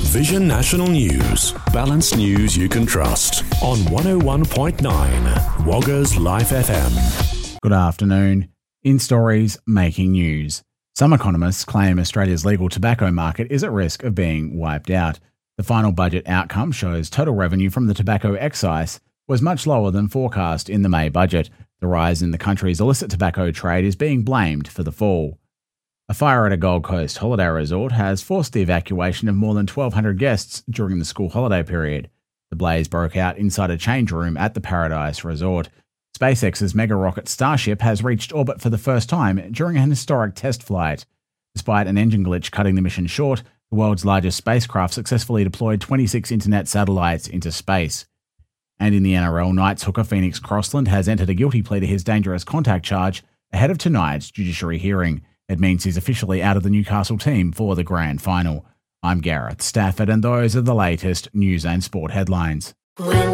Vision National News. Balanced news you can trust. On 101.9 Woggers Life FM. Good afternoon. In stories making news. Some economists claim Australia's legal tobacco market is at risk of being wiped out. The final budget outcome shows total revenue from the tobacco excise was much lower than forecast in the May budget. The rise in the country's illicit tobacco trade is being blamed for the fall. A fire at a Gold Coast holiday resort has forced the evacuation of more than 1,200 guests during the school holiday period. The blaze broke out inside a change room at the Paradise Resort. SpaceX's mega rocket Starship has reached orbit for the first time during an historic test flight. Despite an engine glitch cutting the mission short, the world's largest spacecraft successfully deployed 26 internet satellites into space. And in the NRL, Knights hooker Phoenix Crossland has entered a guilty plea to his dangerous contact charge ahead of tonight's judiciary hearing. It means he's officially out of the Newcastle team for the grand final. I'm Gareth Stafford, and those are the latest news and sport headlines.